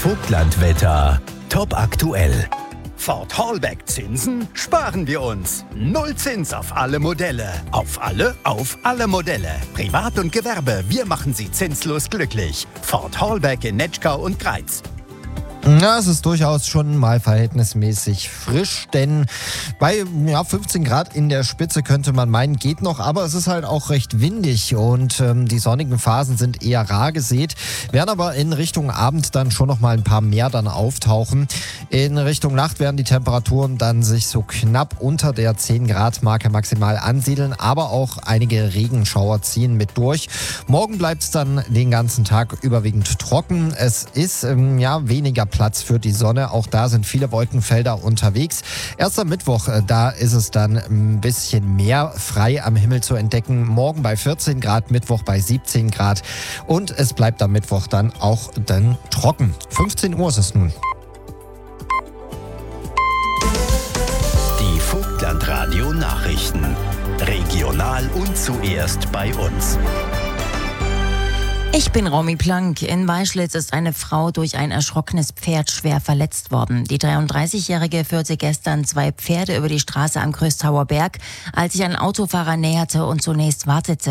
Vogtlandwetter. Top aktuell. Ford Hallback Zinsen sparen wir uns. Null Zins auf alle Modelle. Auf alle Modelle. Privat und Gewerbe, wir machen Sie zinslos glücklich. Ford Hallback in Netschkau und Greiz. Ja, es ist durchaus schon mal verhältnismäßig frisch, denn bei 15 Grad in der Spitze könnte man meinen, geht noch, aber es ist halt auch recht windig und die sonnigen Phasen sind eher rar gesät, werden aber in Richtung Abend dann schon noch mal ein paar mehr dann auftauchen. In Richtung Nacht werden die Temperaturen dann sich so knapp unter der 10 Grad Marke maximal ansiedeln, aber auch einige Regenschauer ziehen mit durch. Morgen bleibt es dann den ganzen Tag überwiegend trocken. Es ist weniger Platz für die Sonne. Auch da sind viele Wolkenfelder unterwegs. Erst am Mittwoch, da ist es dann ein bisschen mehr frei am Himmel zu entdecken. Morgen bei 14 Grad, Mittwoch bei 17 Grad. Und es bleibt am Mittwoch dann auch dann trocken. 15 Uhr ist es nun. Die Vogtlandradio Nachrichten. Regional und zuerst bei uns. Ich bin Romy Plank. In Weischlitz ist eine Frau durch ein erschrockenes Pferd schwer verletzt worden. Die 33-Jährige führte gestern 2 Pferde über die Straße am Gröstauer Berg, als sich ein Autofahrer näherte und zunächst wartete.